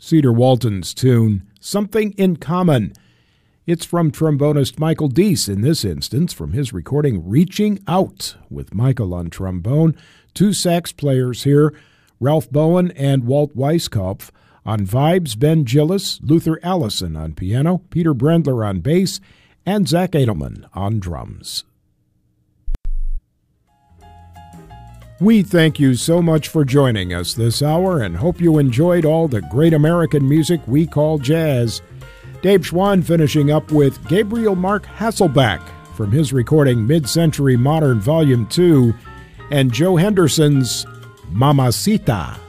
Cedar Walton's tune, Something in Common. It's from trombonist Michael Deese, in this instance, from his recording Reaching Out, with Michael on trombone, two sax players here, Ralph Bowen and Walt Weiskopf. On vibes, Ben Gillis, Luther Allison on piano, Peter Brendler on bass, and Zach Edelman on drums. We thank you so much for joining us this hour and hope you enjoyed all the great American music we call jazz. Dave Schwann finishing up with Gabriel Mark Hasselbach from his recording Mid-Century Modern Volume 2 and Joe Henderson's Mamacita.